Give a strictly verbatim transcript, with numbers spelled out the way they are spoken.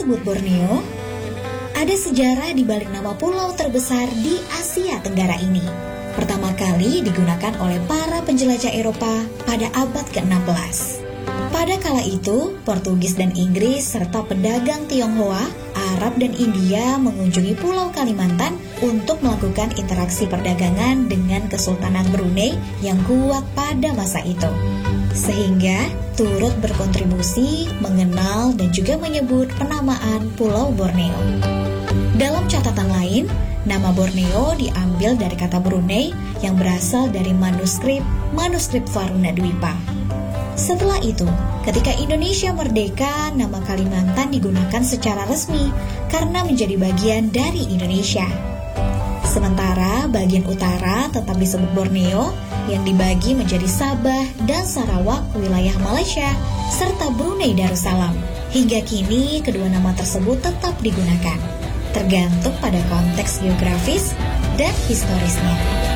disebut Borneo? Ada sejarah di balik nama pulau terbesar di Asia Tenggara ini. Pertama kali digunakan oleh para penjelajah Eropa pada abad ke-enam belas. Pada kala itu, Portugis dan Inggris serta pedagang Tionghoa, Arab dan India mengunjungi Pulau Kalimantan untuk melakukan interaksi perdagangan dengan Kesultanan Brunei yang kuat pada masa itu. Sehingga turut berkontribusi mengenal dan juga menyebut penamaan Pulau Borneo. Dalam catatan lain, nama Borneo diambil dari kata Brunei yang berasal dari manuskrip manuskrip Varuna Dwipa. Setelah itu, ketika Indonesia merdeka, nama Kalimantan digunakan secara resmi karena menjadi bagian dari Indonesia. Sementara bagian utara tetap disebut Borneo yang dibagi menjadi Sabah dan Sarawak wilayah Malaysia serta Brunei Darussalam. Hingga kini kedua nama tersebut tetap digunakan, tergantung pada konteks geografis dan historisnya.